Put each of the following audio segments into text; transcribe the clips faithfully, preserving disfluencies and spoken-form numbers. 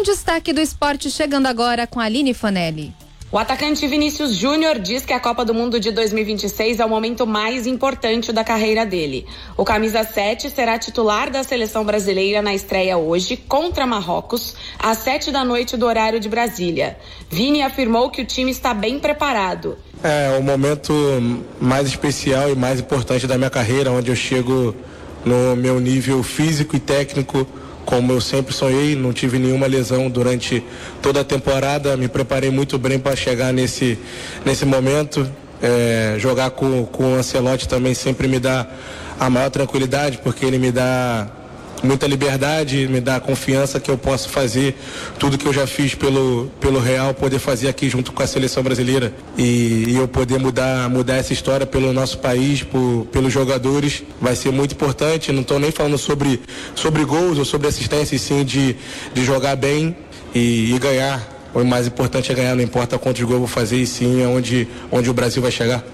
Tem destaque do esporte chegando agora com a Aline Fanelli. O atacante Vinícius Júnior diz que a Copa do Mundo de dois mil e vinte e seis é o momento mais importante da carreira dele. O camisa sete será titular da seleção brasileira na estreia hoje contra Marrocos, às sete da noite do horário de Brasília. Vini afirmou que o time está bem preparado. É o momento mais especial e mais importante da minha carreira, onde eu chego no meu nível físico e técnico, como eu sempre sonhei. Não tive nenhuma lesão durante toda a temporada, me preparei muito bem para chegar nesse, nesse momento. É, jogar com, com o Ancelotti também sempre me dá a maior tranquilidade, porque ele me dá muita liberdade, me dá confiança que eu posso fazer tudo que eu já fiz pelo, pelo Real, poder fazer aqui junto com a seleção brasileira e, e eu poder mudar, mudar essa história pelo nosso país, por, pelos jogadores, vai ser muito importante. Não estou nem falando sobre, sobre gols ou sobre assistência, e sim de, de jogar bem e, e ganhar. O mais importante é ganhar, não importa quantos gols eu vou fazer, e sim é onde, onde o Brasil vai chegar.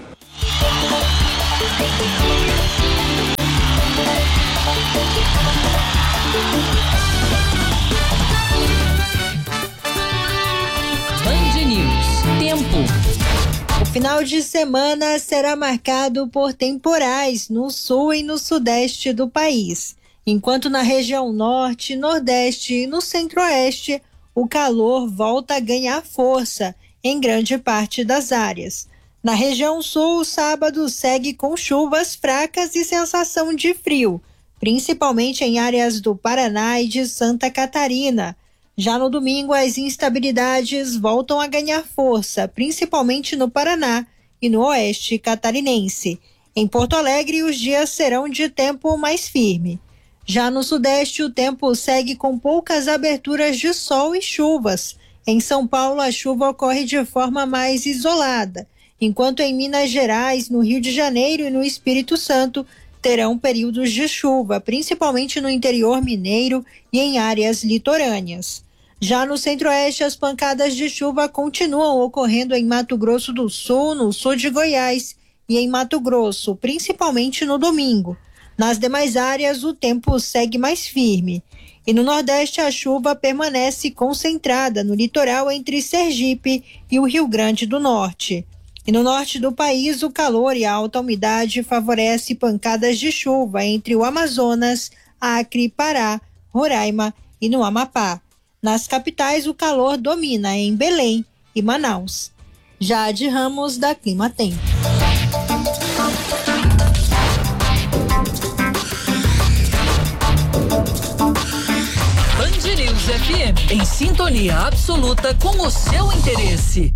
O final de semana será marcado por temporais no sul e no sudeste do país, enquanto na região norte, nordeste e no centro-oeste o calor volta a ganhar força em grande parte das áreas. Na região sul, o sábado segue com chuvas fracas e sensação de frio, principalmente em áreas do Paraná e de Santa Catarina. Já no domingo, as instabilidades voltam a ganhar força, principalmente no Paraná e no oeste catarinense. Em Porto Alegre, os dias serão de tempo mais firme. Já no sudeste, o tempo segue com poucas aberturas de sol e chuvas. Em São Paulo, a chuva ocorre de forma mais isolada, enquanto em Minas Gerais, no Rio de Janeiro e no Espírito Santo, terão períodos de chuva, principalmente no interior mineiro e em áreas litorâneas. Já no centro-oeste, as pancadas de chuva continuam ocorrendo em Mato Grosso do Sul, no sul de Goiás e em Mato Grosso, principalmente no domingo. Nas demais áreas, o tempo segue mais firme. E no Nordeste, a chuva permanece concentrada no litoral entre Sergipe e o Rio Grande do Norte. E no norte do país, o calor e a alta umidade favorece pancadas de chuva entre o Amazonas, Acre, Pará, Roraima e no Amapá. Nas capitais, o calor domina em Belém e Manaus. Jade Ramos, da Clima Tempo. Band News F M, em sintonia absoluta com o seu interesse.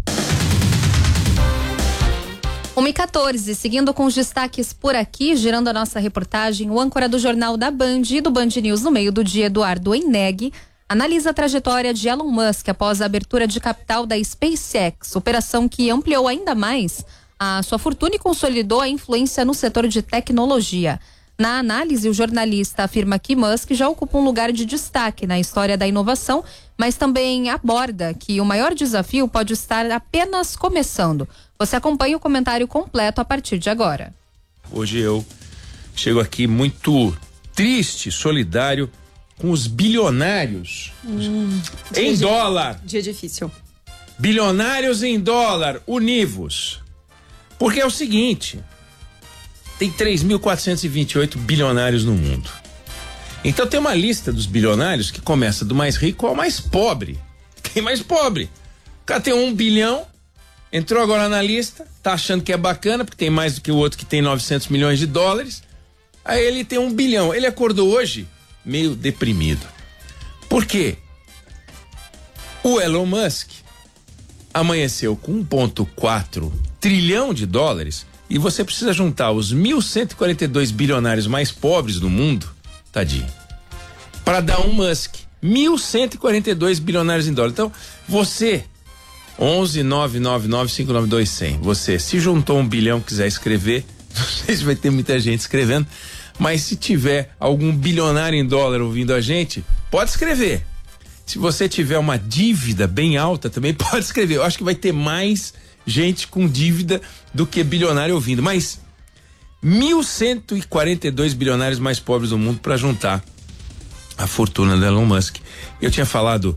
uma e quatorze, seguindo com os destaques por aqui, girando a nossa reportagem, o âncora do Jornal da Band e do Band News no meio do dia, Eduardo Eneg, analisa a trajetória de Elon Musk após a abertura de capital da SpaceX, operação que ampliou ainda mais a sua fortuna e consolidou a influência no setor de tecnologia. Na análise, o jornalista afirma que Musk já ocupa um lugar de destaque na história da inovação, mas também aborda que o maior desafio pode estar apenas começando. Você acompanha o comentário completo a partir de agora. Hoje eu chego aqui muito triste, solidário com os bilionários hum, em dia dólar. Dia difícil. Bilionários em dólar, univos. Porque é o seguinte, tem três mil quatrocentos e vinte e oito bilionários no mundo. Então tem uma lista dos bilionários que começa do mais rico ao mais pobre. Quem mais pobre? O cara tem um bilhão, entrou agora na lista, tá achando que é bacana, porque tem mais do que o outro que tem novecentos milhões de dólares. Aí ele tem um bilhão. Ele acordou hoje meio deprimido. Por quê? O Elon Musk amanheceu com um vírgula quatro trilhão de dólares e você precisa juntar os mil cento e quarenta e dois bilionários mais pobres do mundo, tadinho, para dar um Musk. mil cento e quarenta e dois bilionários em dólar. Então, você, onze nove nove nove cinco nove dois zero zero, você se juntou um bilhão, quiser escrever, não sei se vai ter muita gente escrevendo, mas se tiver algum bilionário em dólar ouvindo a gente, pode escrever. Se você tiver uma dívida bem alta, também pode escrever. Eu acho que vai ter mais gente com dívida do que bilionário ouvindo, mas mil cento e quarenta e dois bilionários mais pobres do mundo para juntar a fortuna do Elon Musk. Eu tinha falado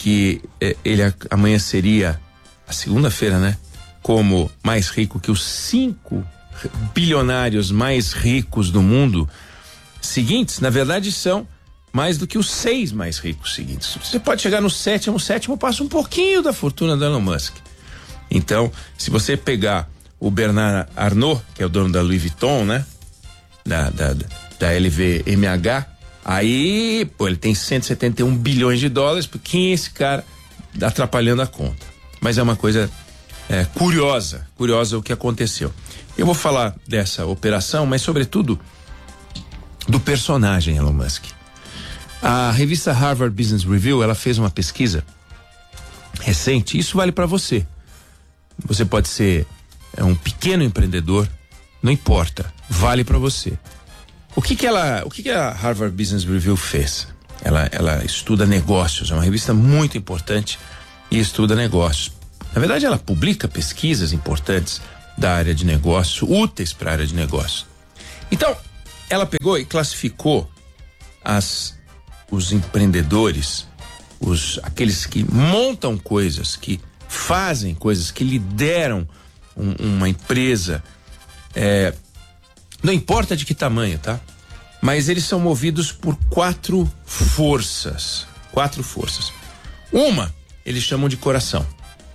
que eh, ele amanhã seria a segunda-feira, né? Como mais rico que os cinco bilionários mais ricos do mundo seguintes, na verdade são mais do que os seis mais ricos seguintes. Você pode chegar no sétimo, o sétimo passa um pouquinho da fortuna do Elon Musk. Então, se você pegar o Bernard Arnault, que é o dono da Louis Vuitton, né? Da, da, da L V M H, aí, pô, ele tem cento e setenta e um bilhões de dólares, quem é esse cara atrapalhando a conta? Mas é uma coisa é, curiosa, curiosa o que aconteceu. Eu vou falar dessa operação, mas sobretudo do personagem Elon Musk. A revista Harvard Business Review, ela fez uma pesquisa recente, isso vale para você. Você pode ser é, um pequeno empreendedor, não importa, vale para você. O que que ela, o que que a Harvard Business Review fez? Ela, ela estuda negócios, é uma revista muito importante e estuda negócios. Na verdade, ela publica pesquisas importantes da área de negócio, úteis para a área de negócio. Então, ela pegou e classificou as, os empreendedores, os, aqueles que montam coisas, que fazem coisas, que lideram um, uma empresa, é, não importa de que tamanho, tá? Mas eles são movidos por quatro forças. Quatro forças. Uma, eles chamam de coração.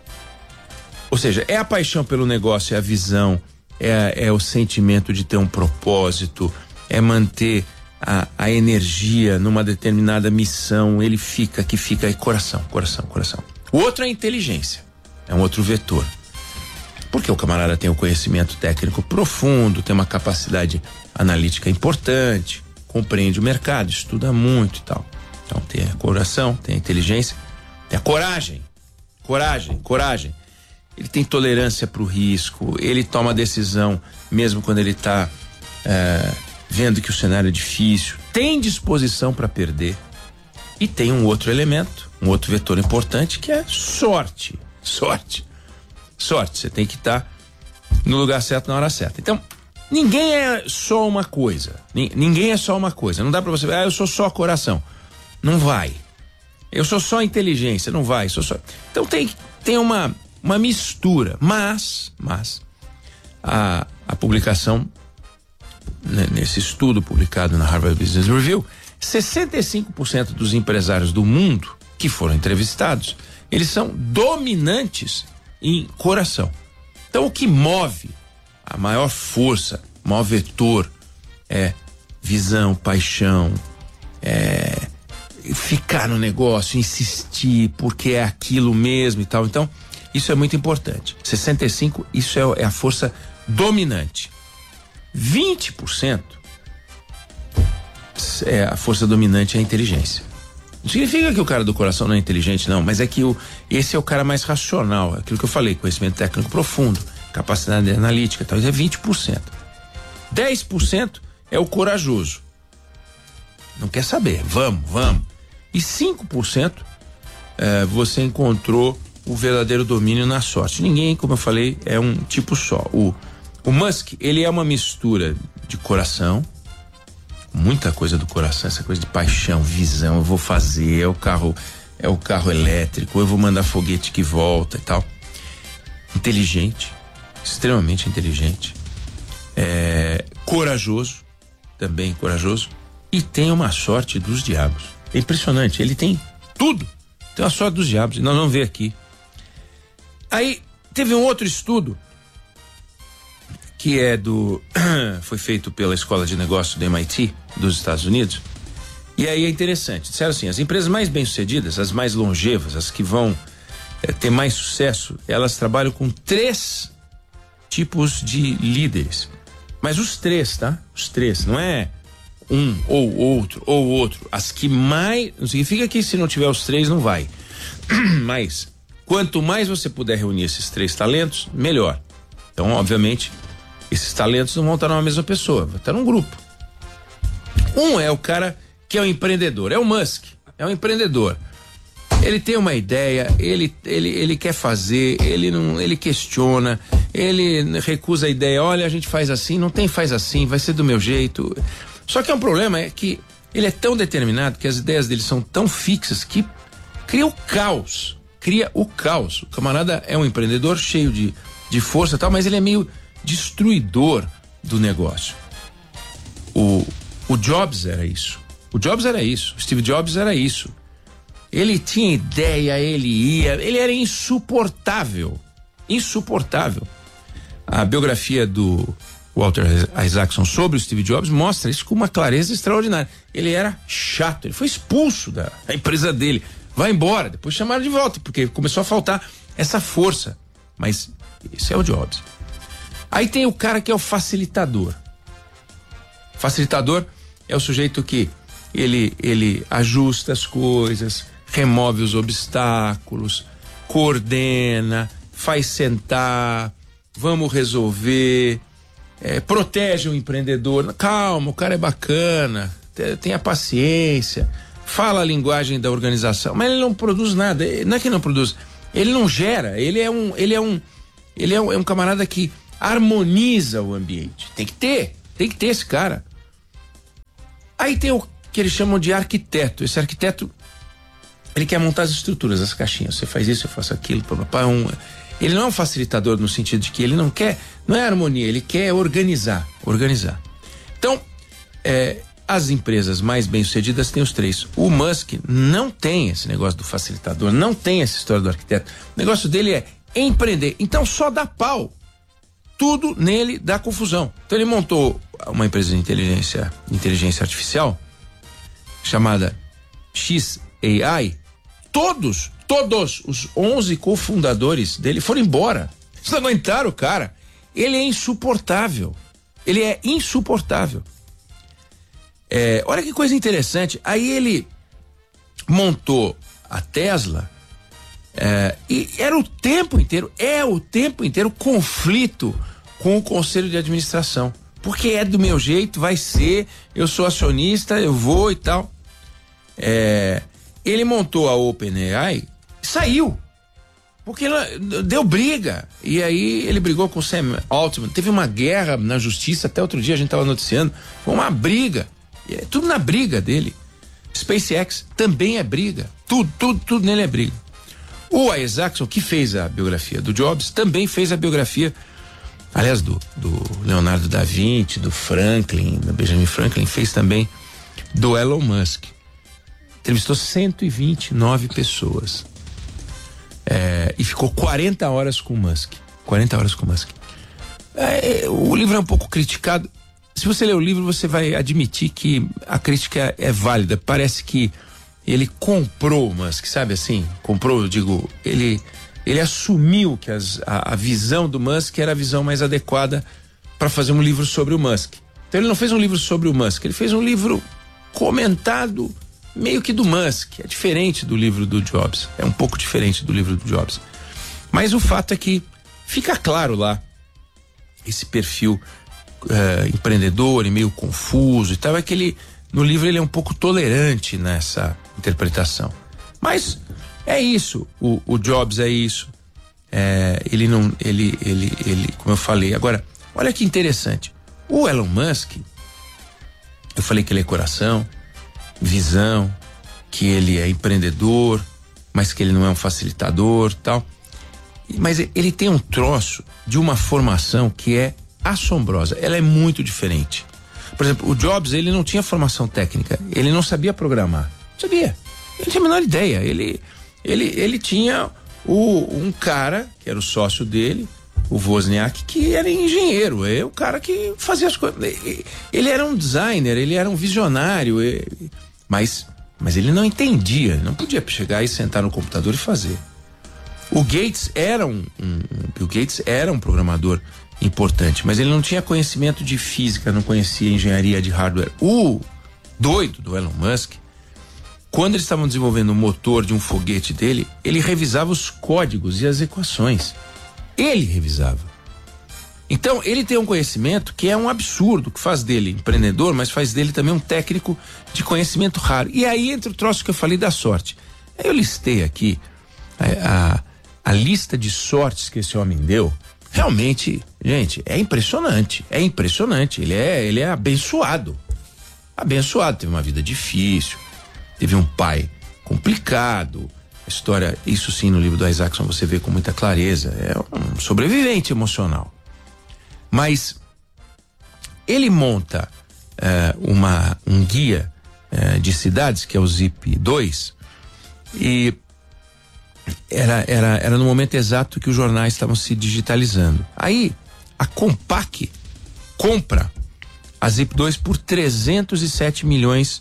Ou seja, é a paixão pelo negócio, é a visão, é, é o sentimento de ter um propósito, é manter a, a energia numa determinada missão. Ele fica, que fica aí, coração, coração, coração. O outro é a inteligência, é um outro vetor. Porque o camarada tem um conhecimento técnico profundo, tem uma capacidade analítica importante, compreende o mercado, estuda muito e tal. Então tem a coração, tem a inteligência, tem a coragem, coragem, coragem. Ele tem tolerância para o risco, ele toma decisão mesmo quando ele está é, vendo que o cenário é difícil, tem disposição para perder. E tem um outro elemento, um outro vetor importante, que é sorte, sorte, sorte. Você tem que estar tá no lugar certo na hora certa. Então, ninguém é só uma coisa, ninguém é só uma coisa. Não dá para você, ah, eu sou só coração. Não vai. Eu sou só inteligência, não vai. Sou só... Então tem, tem uma, uma mistura, mas, mas a, a publicação, né, nesse estudo publicado na Harvard Business Review, sessenta e cinco por cento dos empresários do mundo que foram entrevistados, eles são dominantes em coração. Então o que move, a maior força, o maior vetor é visão, paixão, é ficar no negócio, insistir, porque é aquilo mesmo e tal. Então, isso é muito importante. sessenta e cinco por cento, isso é, é a força dominante. vinte por cento é a força dominante, é a inteligência. Não significa que o cara do coração não é inteligente, não, mas é que o, esse é o cara mais racional, aquilo que eu falei, conhecimento técnico profundo, capacidade analítica, tal, é vinte por cento. dez por cento é o corajoso. Não quer saber, vamos, vamos. E cinco por cento é, você encontrou o verdadeiro domínio na sorte. Ninguém, como eu falei, é um tipo só. O, o Musk, ele é uma mistura de coração, muita coisa do coração, essa coisa de paixão, visão, eu vou fazer, é o carro, é o carro elétrico, eu vou mandar foguete que volta e tal. Inteligente, extremamente inteligente, é, corajoso, também corajoso, e tem uma sorte dos diabos. É impressionante, ele tem tudo, tem uma sorte dos diabos, e nós vamos ver aqui. Aí teve um outro estudo que é do foi feito pela Escola de Negócios do M I T dos Estados Unidos, e aí é interessante, disseram assim, as empresas mais bem-sucedidas, as mais longevas, as que vão é, ter mais sucesso, elas trabalham com três tipos de líderes, mas os três, tá? Os três, não é um ou outro ou outro, as que mais, não significa que se não tiver os três não vai, mas quanto mais você puder reunir esses três talentos, melhor. Então, obviamente, esses talentos não vão estar numa mesma pessoa, vão estar num grupo. Um é o cara que é o empreendedor, é o Musk, é o empreendedor. Ele tem uma ideia, ele, ele, ele quer fazer, ele não, ele questiona, ele recusa a ideia, olha, a gente faz assim, não tem faz assim, vai ser do meu jeito. Só que é um problema, é que ele é tão determinado que as ideias dele são tão fixas que cria o caos, cria o caos. O camarada é um empreendedor cheio de, de força e tal, mas ele é meio destruidor do negócio. O, o Jobs era isso. O Jobs era isso. O Steve Jobs era isso. Ele tinha ideia, ele ia, ele era insuportável. Insuportável. A biografia do Walter Isaacson sobre o Steve Jobs mostra isso com uma clareza extraordinária. Ele era chato, ele foi expulso da, da empresa dele. Vai embora, depois chamaram de volta, porque começou a faltar essa força. Mas esse é o Jobs. Aí tem o cara que é o facilitador. Facilitador é o sujeito que ele, ele ajusta as coisas, remove os obstáculos, coordena, faz sentar, vamos resolver, é, protege o empreendedor. Calma, o cara é bacana, tenha paciência, fala a linguagem da organização, mas ele não produz nada. Não é que não produz, ele não gera, ele é um, ele é um, ele é um, é um camarada que harmoniza o ambiente. Tem que ter, tem que ter esse cara. Aí tem o que eles chamam de arquiteto. Esse arquiteto, ele quer montar as estruturas, as caixinhas. Você faz isso, eu faço aquilo. Papapá, um, ele não é um facilitador no sentido de que ele não quer, não é harmonia, ele quer organizar, organizar. Então, é, as empresas mais bem-sucedidas têm os três. O Musk não tem esse negócio do facilitador, não tem essa história do arquiteto. O negócio dele é empreender. Então só dá pau. Tudo nele dá confusão. Então ele montou uma empresa de inteligência, inteligência artificial chamada X A I. Todos, todos os onze cofundadores dele foram embora. Eles não aguentaram o cara. Ele é insuportável. Ele é insuportável. É, olha que coisa interessante. Aí ele montou a Tesla. É, e era o tempo inteiro, é o tempo inteiro conflito com o conselho de administração. Porque é do meu jeito, vai ser, eu sou acionista, eu vou e tal. É, ele montou a OpenAI e saiu. Porque ela deu briga. E aí ele brigou com o Sam Altman. Teve uma guerra na justiça, até outro dia a gente estava noticiando. Foi uma briga. É tudo na briga dele. SpaceX também é briga. Tudo, tudo, tudo nele é briga. O Isaacson, que fez a biografia do Jobs, também fez a biografia, aliás, do, do Leonardo da Vinci, do Franklin, do Benjamin Franklin, fez também do Elon Musk. Entrevistou cento e vinte e nove pessoas. É, e ficou quarenta horas com o Musk. quarenta horas com o Musk. É, o livro é um pouco criticado. Se você ler o livro, você vai admitir que a crítica é válida. Parece que ele comprou o Musk, sabe assim? Comprou, eu digo, ele, ele assumiu que as, a, a visão do Musk era a visão mais adequada para fazer um livro sobre o Musk. Então ele não fez um livro sobre o Musk, ele fez um livro comentado meio que do Musk. É diferente do livro do Jobs, é um pouco diferente do livro do Jobs. Mas o fato é que fica claro lá esse perfil uh, empreendedor e meio confuso e tal, é que ele, no livro ele é um pouco tolerante nessa interpretação. Mas é isso, o, o Jobs é isso. É, ele não, ele, ele, ele, como eu falei. Agora, olha que interessante. O Elon Musk, eu falei que ele é coração, visão, que ele é empreendedor, mas que ele não é um facilitador, tal. Mas ele tem um troço de uma formação que é assombrosa. Ela é muito diferente. Por exemplo, o Jobs, ele não tinha formação técnica, ele não sabia programar. Sabia? Ele não tinha a menor ideia. Ele, ele, ele tinha o, um cara, que era o sócio dele, o Wozniak, que era engenheiro, é o cara que fazia as coisas. Ele era um designer, ele era um visionário, mas, mas ele não entendia, não podia chegar e sentar no computador e fazer. O Gates era um, um, Bill Gates era um programador importante, mas ele não tinha conhecimento de física, não conhecia engenharia de hardware. O doido do Elon Musk, quando eles estavam desenvolvendo o motor de um foguete dele, ele revisava os códigos e as equações. Ele revisava. Então, ele tem um conhecimento que é um absurdo, que faz dele empreendedor, mas faz dele também um técnico de conhecimento raro. E aí entra o troço que eu falei da sorte. Eu listei aqui a, a, a lista de sortes que esse homem deu. Realmente, gente, é impressionante. É impressionante. Ele é, ele é abençoado. Abençoado. Teve uma vida difícil. Teve um pai complicado, história, isso sim no livro do Isaacson você vê com muita clareza, é um sobrevivente emocional. Mas ele monta é, uma, um guia é, de cidades, que é o Zip dois, e era, era, era no momento exato que os jornais estavam se digitalizando. Aí a Compaq compra a Zip dois por trezentos e sete milhões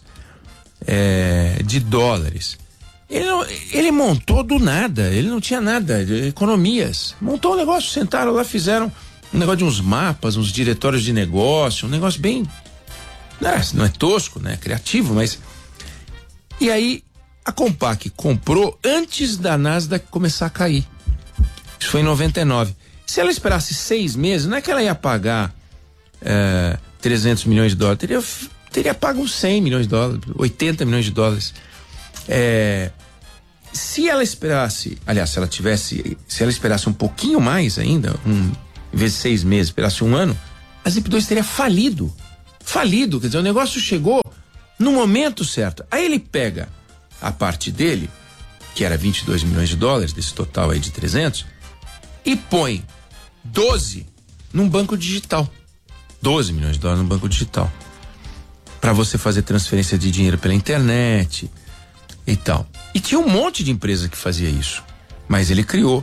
é, de dólares. Ele, não, ele montou do nada, ele não tinha nada, de economias. Montou um negócio, sentaram lá, fizeram um negócio de uns mapas, uns diretórios de negócio, um negócio bem. Não é, não é tosco, né? Criativo, mas. E aí a Compaq comprou antes da Nasdaq começar a cair. Isso foi em noventa e nove. Se ela esperasse seis meses, não é que ela ia pagar é, trezentos milhões de dólares, teria, teria pago uns cem milhões de dólares, oitenta milhões de dólares. É, se ela esperasse, aliás, se ela tivesse, se ela esperasse um pouquinho mais ainda, um, em vez de seis meses, esperasse um ano, a Zip dois teria falido. Falido, quer dizer, o negócio chegou no momento certo. Aí ele pega a parte dele, que era vinte e dois milhões de dólares, desse total aí de trezentos, e põe doze num banco digital. doze milhões de dólares num banco digital. Para você fazer transferência de dinheiro pela internet e tal. E tinha um monte de empresa que fazia isso. Mas ele criou.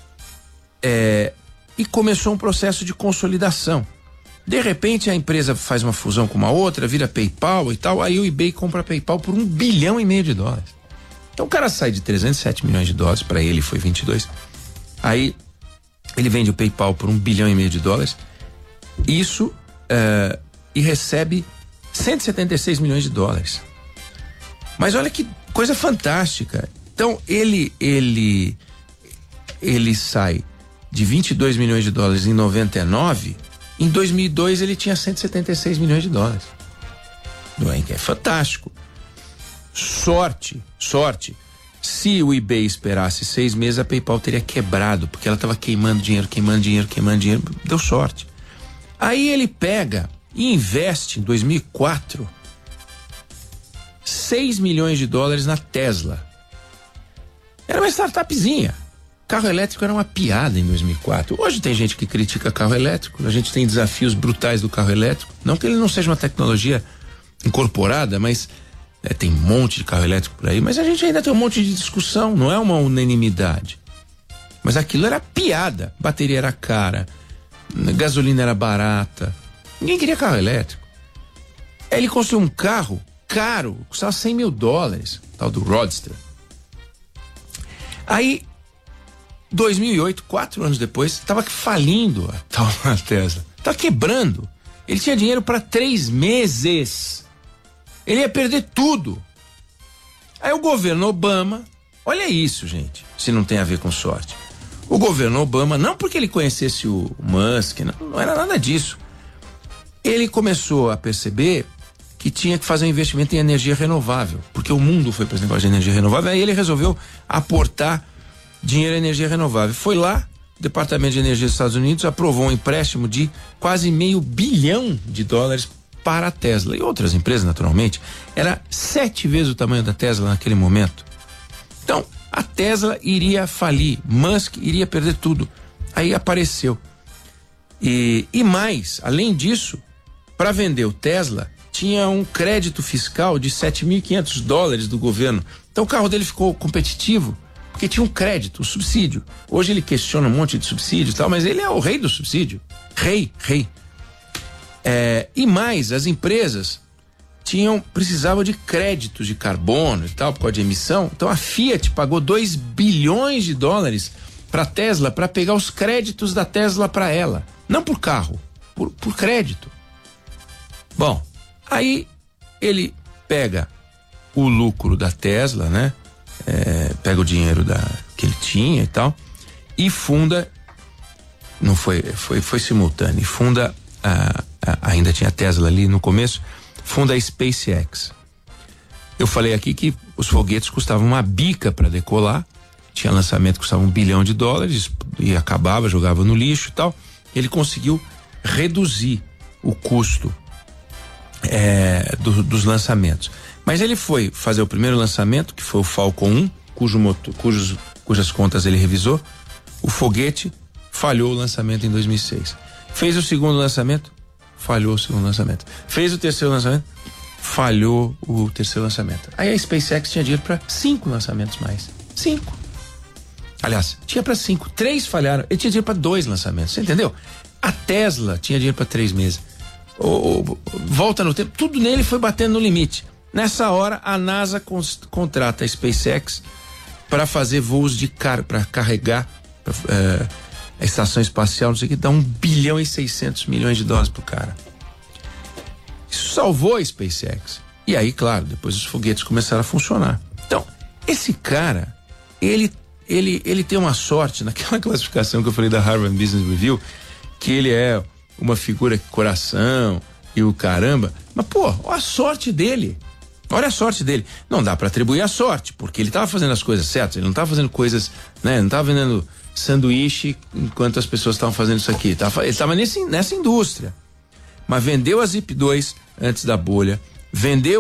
É, e começou um processo de consolidação. De repente a empresa faz uma fusão com uma outra, vira PayPal e tal. Aí o eBay compra a PayPal por um bilhão e meio de dólares. Então o cara sai de trezentos e sete milhões de dólares, para ele foi vinte e dois. Aí ele vende o PayPal por um bilhão e meio de dólares. Isso uh, e recebe cento e setenta e seis milhões de dólares. Mas olha que coisa fantástica. Então ele ele ele sai de vinte e dois milhões de dólares em noventa e nove. Em dois mil e dois ele tinha cento e setenta e seis milhões de dólares. Não é? É fantástico. Sorte, sorte. Se o eBay esperasse seis meses, a PayPal teria quebrado, porque ela estava queimando dinheiro, queimando dinheiro, queimando dinheiro. Deu sorte. Aí ele pega e investe em dois mil e quatro seis milhões de dólares na Tesla. Era uma startupzinha. Carro elétrico era uma piada em dois mil e quatro. Hoje tem gente que critica carro elétrico, a gente tem desafios brutais do carro elétrico. Não que ele não seja uma tecnologia incorporada, mas é, tem um monte de carro elétrico por aí, mas a gente ainda tem um monte de discussão, não é uma unanimidade. Mas aquilo era piada, bateria era cara, gasolina era barata, ninguém queria carro elétrico. Aí ele construiu um carro caro, custava cem mil dólares, tal do Roadster. Aí, dois mil e oito, quatro anos depois, estava falindo a tal a Tesla, estava quebrando. Ele tinha dinheiro para três meses. Ele ia perder tudo. Aí o governo Obama, olha isso, gente, se não tem a ver com sorte. O governo Obama, não porque ele conhecesse o Musk, não, não era nada disso. Ele começou a perceber que tinha que fazer um investimento em energia renovável, porque o mundo foi para esse negócio de energia renovável, aí ele resolveu aportar dinheiro em energia renovável. Foi lá, o Departamento de Energia dos Estados Unidos aprovou um empréstimo de quase meio bilhão de dólares para a Tesla e outras empresas, naturalmente. Era sete vezes o tamanho da Tesla naquele momento. Então, a Tesla iria falir, Musk iria perder tudo. Aí apareceu. E, e mais, além disso, para vender o Tesla, tinha um crédito fiscal de sete mil e quinhentos dólares do governo. Então o carro dele ficou competitivo, porque tinha um crédito, um subsídio. Hoje ele questiona um monte de subsídio e tal, mas ele é o rei do subsídio. Rei, rei. É, e mais, as empresas tinham, precisavam de créditos de carbono e tal, por causa de emissão. Então a Fiat pagou dois bilhões de dólares para a Tesla, para pegar os créditos da Tesla para ela. Não por carro, por, por crédito. Bom, aí ele pega o lucro da Tesla, né? É, pega o dinheiro da, que ele tinha e tal, e funda, não foi, foi, foi simultâneo, e funda, a, a, ainda tinha Tesla ali no começo, funda a SpaceX. Eu falei aqui que os foguetes custavam uma bica para decolar, tinha lançamento que custava um bilhão de dólares, e acabava, jogava no lixo e tal. Ele conseguiu reduzir o custo é, do, dos lançamentos. Mas ele foi fazer o primeiro lançamento, que foi o Falcon um, cujo motor, cujos, cujas contas ele revisou, o foguete falhou o lançamento em dois mil e seis. Fez o segundo lançamento, falhou o segundo lançamento. Fez o terceiro lançamento, falhou o terceiro lançamento. Aí a SpaceX tinha dinheiro para cinco lançamentos mais. Cinco. Aliás, tinha para cinco. Três falharam. Ele tinha dinheiro para dois lançamentos. Você entendeu? A Tesla tinha dinheiro para três meses. O, o, volta no tempo. Tudo nele foi batendo no limite. Nessa hora, a NASA cons, contrata a SpaceX para fazer voos de car para carregar pra, é, a estação espacial, não sei o que, dá um bilhão e seiscentos milhões de dólares pro cara. Isso salvou a SpaceX. E aí, claro, depois os foguetes começaram a funcionar. Então, esse cara, ele, ele, ele tem uma sorte, naquela classificação que eu falei da Harvard Business Review, que ele é uma figura coração e o caramba, mas pô, olha a sorte dele. Olha a sorte dele. Não dá para atribuir a sorte, porque ele estava fazendo as coisas certas, ele não estava fazendo coisas, né? Ele não estava vendendo sanduíche enquanto as pessoas estavam fazendo isso aqui. Ele estava nessa indústria. Mas vendeu a Zip dois antes da bolha, vendeu